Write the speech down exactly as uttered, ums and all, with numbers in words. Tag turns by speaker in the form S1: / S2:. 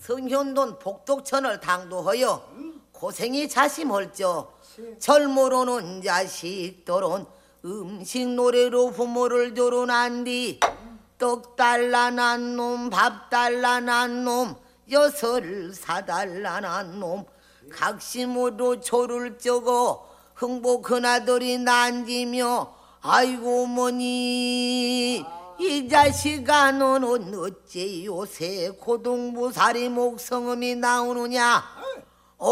S1: 성현돈 복덕천을 당도하여 고생이 자심할저 절모로는 자식들은 음식 노래로 부모를 조론한 뒤 떡 달라난 놈, 밥 달라난 놈, 여설 사달라난 놈 각심으로 조를 쩌고 흥복한 아들이 난지며 아이고 어머니 이 자식아 너는 어째 요새 고동부살이 목성음이 나오느냐